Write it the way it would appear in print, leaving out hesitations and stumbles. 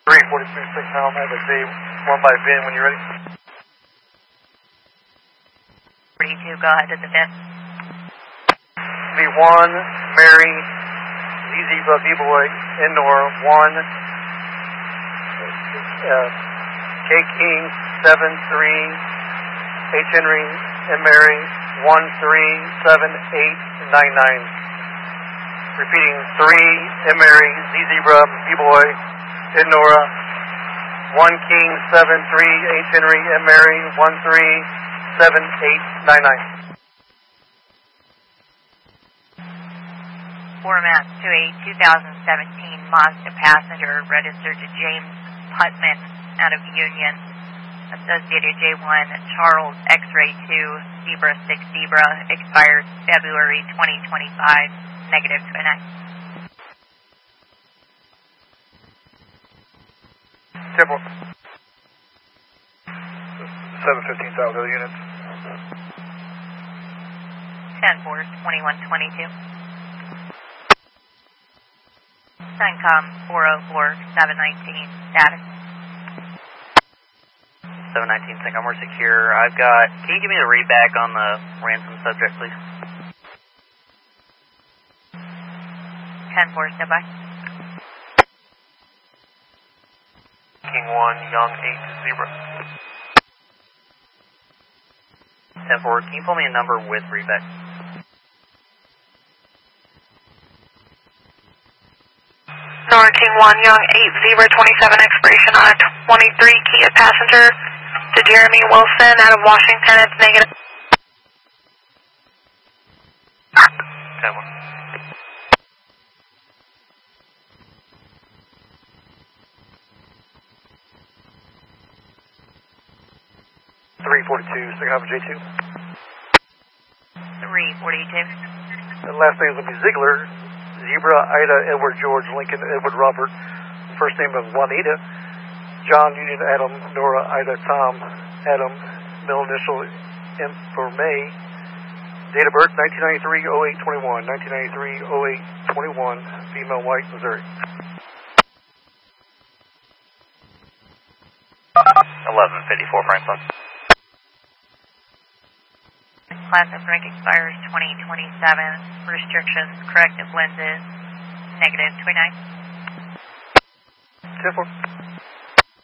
343 Helm, have a J1 by VIN when you're ready. 42, go ahead to the VIN. V1, Mary, ZZ B-Boy, Indoor, 1, K King, 7-3, H Henry, and Mary, 137899. Repeating, 3, Mary, ZZ B-Boy, Nora, 1 King, 7-3, H Henry, and Mary, 137899. Format to a 2017 Mazda passenger registered to James Putman out of Union. Associated J1 Charles X-Ray 2 Zebra 6 Zebra expired February 2025. Negative to NX. 715 South Hill units. 10-4, 2122. Suncom 404, 719, status. 719, Suncom, we're secure. I've got, can you give me the read back on the ransom subject, please? 10-4, step by. King 1, Young 8, Zebra. 10-4, can you pull me a number with read back? Nora King 1, Young 8, Zebra 27, expiration on a 23 Kia passenger to Jeremy Wilson out of Washington. It's negative. 10-1. Second J2. 342. And last name will be Ziegler. Zebra, Ida, Edward, George, Lincoln, Edward, Robert. First name of Juanita. John, Union, Adam, Nora, Ida, Tom, Adam. Middle initial M for May. Date of birth 1993-08-21. 1993-08-21. Female, white, Missouri. 1154 Franklin. Class of rank expires 2027. Restrictions, corrective lenses, negative 29. 10-4.